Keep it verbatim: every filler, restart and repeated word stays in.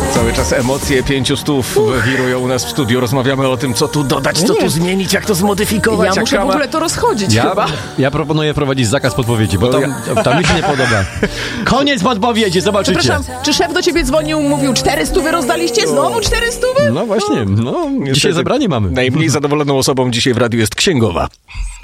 Cały czas emocje pięciu stów wirują u nas w studiu. Rozmawiamy o tym, co tu dodać, co tu zmienić, jak to zmodyfikować. Ja muszę jak w ogóle to rozchodzić ja, chyba. Ja proponuję prowadzić zakaz podpowiedzi, bo to, ja... to mi się nie podoba. Koniec podpowiedzi, zobaczycie. Przepraszam, czy szef do ciebie dzwonił, mówił cztery stówy rozdaliście? Znowu cztery stówy? No właśnie, no, dzisiaj zebranie mamy. Najmniej zadowoloną osobą dzisiaj w radiu jest księgowa.